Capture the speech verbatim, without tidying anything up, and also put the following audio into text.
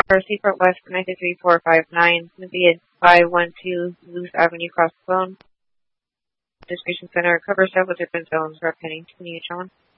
Tower, Seaport West, connected three four five nine, going to be at five one two Loose Avenue, cross the phone. Distribution center, cover stuff with different zones, rep pending. Continue, Sean.